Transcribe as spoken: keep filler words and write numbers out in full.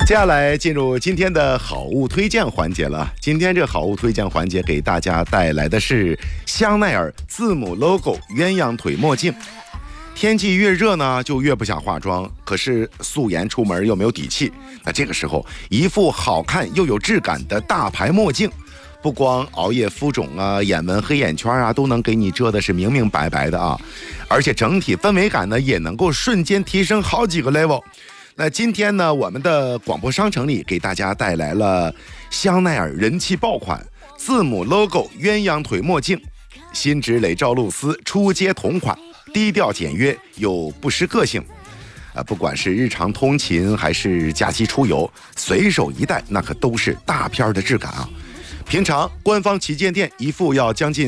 接下来进入今天的好物推荐环节了。今天这好物推荐环节给大家带来的是香奈儿字母 logo 鸳鸯腿墨镜。天气越热呢，就越不想化妆，可是素颜出门又没有底气。那这个时候，一副好看又有质感的大牌墨镜，不光熬夜浮肿啊、眼纹、黑眼圈啊，都能给你遮的是明明白白的啊，而且整体氛围感呢，也能够瞬间提升好几个 level。那今天呢，我们的广播商城里给大家带来了香奈儿人气爆款字母 logo 鸳鸯腿墨镜，新质蕾罩露丝初阶同款，低调简约又不失个性。啊，不管是日常通勤还是假期出游，随手一戴那可都是大片的质感啊。平常官方旗舰店一副要将近